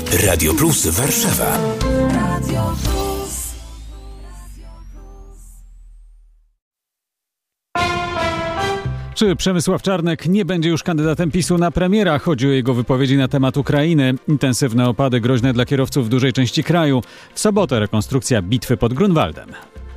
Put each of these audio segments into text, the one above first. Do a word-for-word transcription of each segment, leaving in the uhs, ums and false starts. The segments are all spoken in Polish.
Radio Plus Warszawa. Czy Przemysław Czarnek nie będzie już kandydatem PiSu na premiera? Chodzi o jego wypowiedzi na temat Ukrainy. Intensywne opady groźne dla kierowców w dużej części kraju. W sobotę rekonstrukcja bitwy pod Grunwaldem.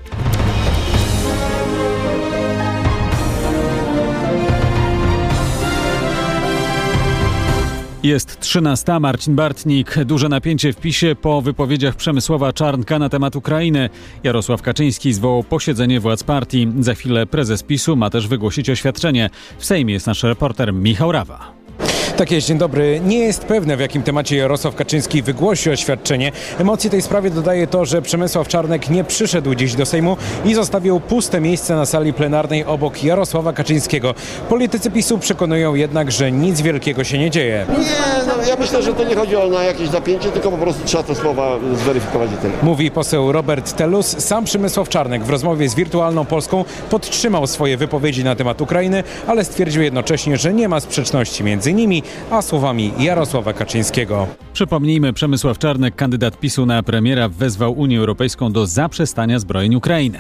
Jest trzynasta. Marcin Bartnik. Duże napięcie w PiSie po wypowiedziach Przemysława Czarnka na temat Ukrainy. Jarosław Kaczyński zwołał posiedzenie władz partii. Za chwilę prezes PiSu ma też wygłosić oświadczenie. W Sejmie jest nasz reporter Michał Rawa. Tak jest, dzień dobry. Nie jest pewne, w jakim temacie Jarosław Kaczyński wygłosi oświadczenie. Emocji tej sprawie dodaje to, że Przemysław Czarnek nie przyszedł dziś do Sejmu i zostawił puste miejsce na sali plenarnej obok Jarosława Kaczyńskiego. Politycy PiSu przekonują jednak, że nic wielkiego się nie dzieje. Nie, no, ja myślę, że to nie chodzi o na jakieś napięcie, tylko po prostu trzeba te słowa zweryfikować i tyle. Mówi poseł Robert Telus. Sam Przemysław Czarnek w rozmowie z Wirtualną Polską podtrzymał swoje wypowiedzi na temat Ukrainy, ale stwierdził jednocześnie, że nie ma sprzeczności między nimi a słowami Jarosława Kaczyńskiego. Przypomnijmy, Przemysław Czarnek, kandydat PiSu na premiera, wezwał Unię Europejską do zaprzestania zbrojeń Ukrainy.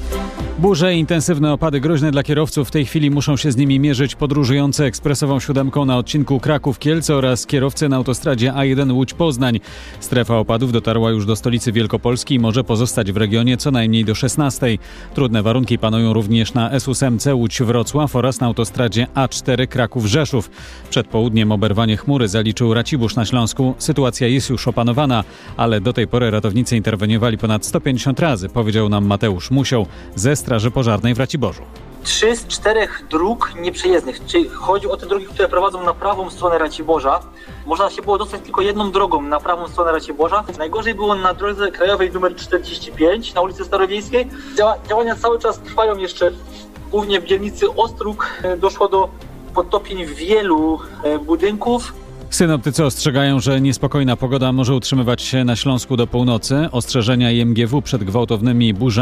Burze i intensywne opady groźne dla kierowców. W tej chwili muszą się z nimi mierzyć podróżujący ekspresową siódemką na odcinku Kraków-Kielce oraz kierowcy na autostradzie A jeden Łódź-Poznań. Strefa opadów dotarła już do stolicy Wielkopolski i może pozostać w regionie co najmniej do szesnastej. Trudne warunki panują również na S osiem Łódź-Wrocław oraz na autostradzie A cztery Kraków-Rzeszów. Przed południem oberwanie chmury zaliczył Racibórz na Śląsku. Sytuacja jest już opanowana, ale do tej pory ratownicy interweniowali ponad sto pięćdziesiąt razy, powiedział nam Mateusz Musioł ze Straży Pożarnej w Raciborzu. Trzy z czterech dróg nieprzejezdnych, czyli chodzi o te drogi, które prowadzą na prawą stronę Raciborza. Można się było dostać tylko jedną drogą na prawą stronę Raciborza. Najgorzej było na drodze krajowej numer czterdzieści pięć na ulicy Starowiejskiej. Dzia- działania cały czas trwają jeszcze, głównie w dzielnicy Ostróg. Doszło do podtopień wielu budynków. Synoptycy ostrzegają, że niespokojna pogoda może utrzymywać się na Śląsku do północy. Ostrzeżenia I M G W przed gwałtownymi burzami